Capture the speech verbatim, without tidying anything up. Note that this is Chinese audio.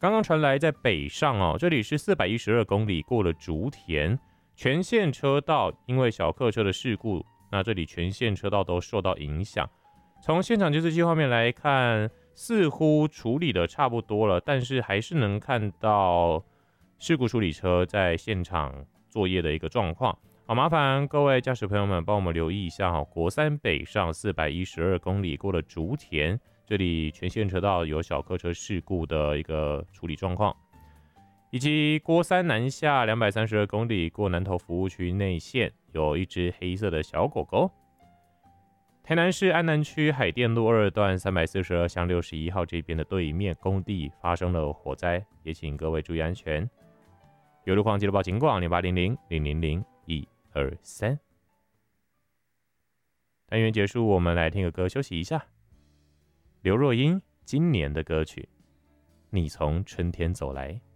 刚刚传来在北上哦，这里是四百一十二公里过了竹田，全线车道因为小客车的事故，那这里全线车道都受到影响。从现场监视器画面来看，似乎处理的差不多了，但是还是能看到事故处理车在现场作业的一个状况。好，麻烦各位驾驶朋友们帮我们留意一下哈，国三北上四百一十二公里过了竹田，这里全线车道有小客车事故的一个处理状况，以及国三南下两百三十二公里过南投服务区内线，有一只黑色的小狗狗。台南市安南区海淀路二段三百四十二巷六十一号这边的对面工地发生了火灾，也请各位注意安全。有路况记得报警广零八零零零零零一二三。单元结束，我们来听个歌休息一下。刘若英今年的歌曲《你从春天走来》。